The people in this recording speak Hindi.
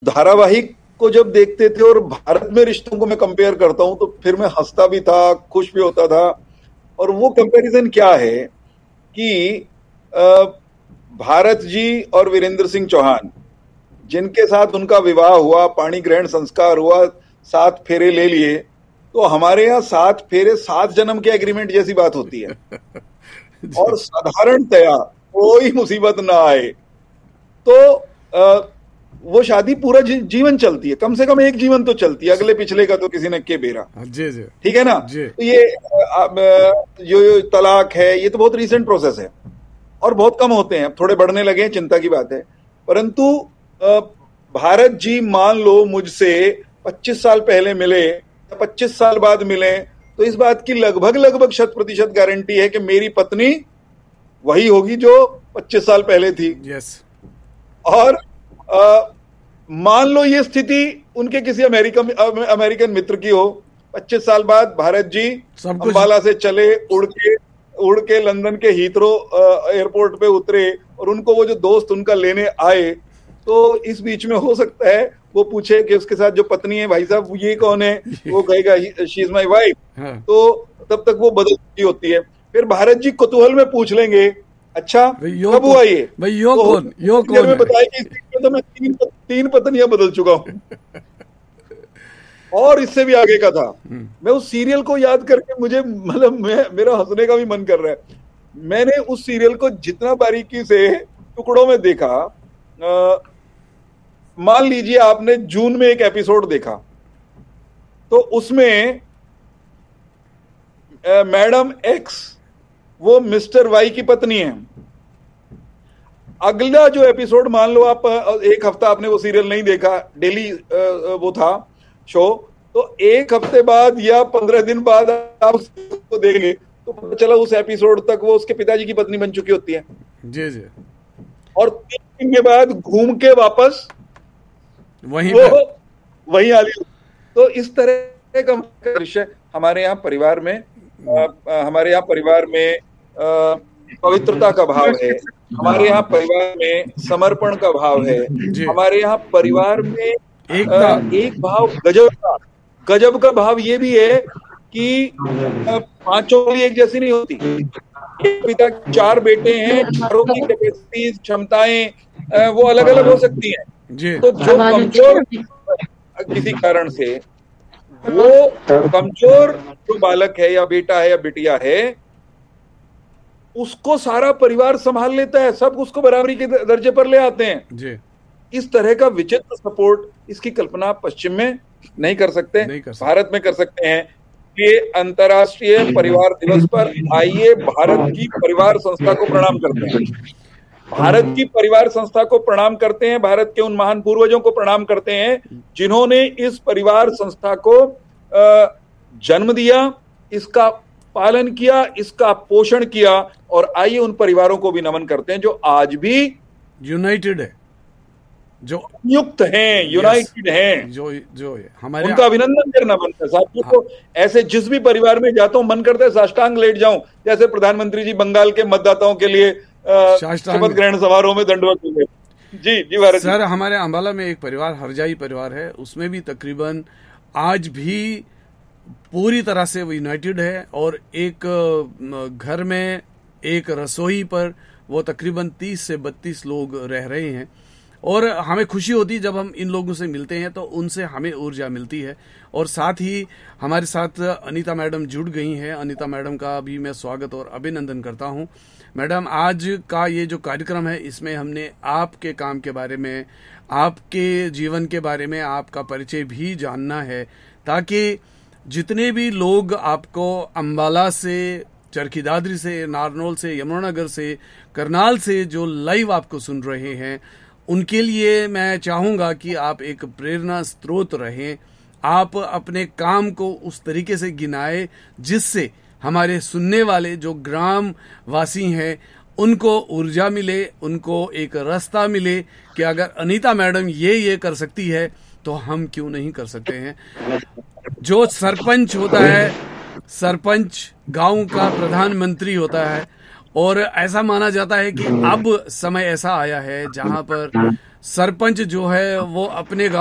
धारावाहिक को जब देखते थे और भारत में रिश्तों को मैं कंपेयर करता हूं तो फिर मैं हंसता भी था, खुश भी होता था। और वो कंपैरिजन क्या है कि भारत जी और वीरेंद्र सिंह चौहान, जिनके साथ उनका विवाह हुआ, पाणी ग्रहण संस्कार हुआ, 7 फेरे ले लिए, तो हमारे यहाँ 7 फेरे 7 जन्म के एग्रीमेंट जैसी बात होती है। और साधारणतया कोई मुसीबत ना आए तो वो शादी पूरा जीवन चलती है, कम से कम एक जीवन तो चलती है, अगले पिछले का तो किसी ने के बेरा। जी जी, ठीक है ना। तो ये जो तलाक है ये तो बहुत रीसेंट प्रोसेस है और बहुत कम होते हैं, थोड़े बढ़ने लगे हैं, चिंता की बात है। परंतु भारत जी मान लो मुझसे 25 साल पहले मिले, 25 साल बाद मिले, तो इस बात की लगभग 100% गारंटी है कि मेरी पत्नी वही होगी जो 25 साल पहले थी। यस। और मान लो ये स्थिति उनके किसी अमेरिकन मित्र की हो, 25 साल बाद भारत जी अंबाला से चले, उड़ के लंदन के हीथ्रो एयरपोर्ट पे उतरे और उनको वो जो दोस्त उनका लेने आए, तो इस बीच में हो सकता है वो पूछे कि उसके साथ जो पत्नी है, भाई साहब ये कौन है, वो कहेगा शी इज माई वाइफ। तो तब तक वो बदल चुकी होती है। फिर भारत जी कुतूहल में पूछ लेंगे, अच्छा कब हुआ ये भाई, यो कौन मैं बताया कि इसमें तो मैं 3 पत्नियां बदल चुका हूं। और इससे भी आगे का था। मैं उस सीरियल को याद करके मुझे मतलब मेरा हंसने का भी मन कर रहा है। मैंने उस सीरियल को जितना बारीकी से टुकड़ों में देखा, मान लीजिए आपने जून में एक एपिसोड देखा, तो उसमें मैडम एक्स वो मिस्टर वाई की पत्नी है। अगला जो एपिसोड, मान लो आप एक हफ्ता आपने वो सीरियल नहीं देखा, डेली वो था शो, तो एक हफ्ते बाद या 15 दिन बाद आप उसको देखेंगे तो पता चला उस एपिसोड तक वो उसके पिताजी की पत्नी बन चुकी होती है। जी जी। और 3 दिन के बाद घूम के वापस वही आ रही। तो इस तरह का दृश्य हमारे यहाँ परिवार में पवित्रता का भाव है, हमारे यहाँ परिवार में समर्पण का भाव है, हमारे यहाँ परिवार में एक भाव गजब का भाव ये भी है कि 5 उंगली एक जैसी नहीं होती। एक पिता 4 बेटे हैं, चारों की कैपेसिटीज, क्षमताएं वो अलग अलग हो सकती हैं। तो जो कमजोर किसी कारण से, वो कमजोर जो बालक है या बेटा है या बिटिया है, उसको सारा परिवार संभाल लेता है, सब उसको बराबरी के दर्जे पर ले आते हैं जी। इस तरह का विचित्र सपोर्ट, इसकी कल्पना पश्चिम में नहीं कर सकते, भारत में कर सकते हैं। कि अंतर्राष्ट्रीय परिवार दिवस पर आइए भारत की परिवार संस्था को प्रणाम करते हैं, भारत की परिवार संस्था को प्रणाम करते हैं, भारत के उन महान पूर्वजों को प्रणाम करते हैं जिन्होंने इस परिवार संस्था को जन्म दिया, इसका पालन किया, इसका पोषण किया। और आइए उन परिवारों को भी नमन करते हैं जो आज भी यूनाइटेड है, जो युक्त हैं, यूनाइटेड हैं, जो हमारे, उनका अभिनंदन करना बनता है साथियों को। ऐसे जिस भी परिवार में जाता हूं मन करता है साष्टांग लेट जाऊं, जैसे प्रधानमंत्री जी बंगाल के मतदाताओं के लिए शपथ ग्रहण समारोह में दंडवत हुए। जी भारत सर, हमारे अंबाला में एक परिवार हरजाई परिवार है, उसमें भी तकरीबन आज भी पूरी तरह से वो यूनाइटेड है। और एक घर में एक रसोई पर वो तकरीबन 30 से 32 लोग रह रहे हैं। और हमें खुशी होती है जब हम इन लोगों से मिलते हैं, तो उनसे हमें ऊर्जा मिलती है। और साथ ही हमारे साथ अनीता मैडम जुड़ गई हैं। अनीता मैडम का भी मैं स्वागत और अभिनंदन करता हूं। मैडम, आज का ये जो कार्यक्रम है, इसमें हमने आपके काम के बारे में, आपके जीवन के बारे में, आपका परिचय भी जानना है, ताकि जितने भी लोग आपको अंबाला से, चरखी दादरी से, नारनौल से, यमुनानगर से, करनाल से जो लाइव आपको सुन रहे हैं, उनके लिए मैं चाहूंगा कि आप एक प्रेरणा स्रोत रहें। आप अपने काम को उस तरीके से गिनाएं जिससे हमारे सुनने वाले जो ग्राम वासी हैं उनको ऊर्जा मिले, उनको एक रास्ता मिले कि अगर अनीता मैडम ये कर सकती है तो हम क्यों नहीं कर सकते हैं। जो सरपंच होता है, सरपंच गांव का प्रधानमंत्री होता है। और ऐसा माना जाता है कि अब समय ऐसा आया है जहां पर सरपंच जो है वो अपने गांव